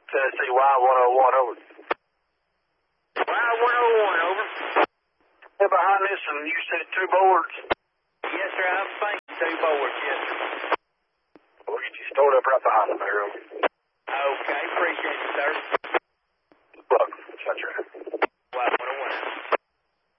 Tennessee Y101, over. Y101, over. Hey, behind this one, you said 2 boards? Yes, sir, I'm thinking 2 boards, yes, sir. We'll get you stored up right behind the barrel.